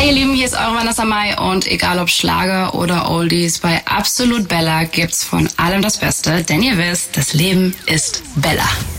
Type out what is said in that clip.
Hi ihr Lieben, hier ist eure Vanessa Mai und egal ob Schlager oder Oldies, bei Absolut Bella gibt's von allem das Beste, denn ihr wisst, das Leben ist Bella.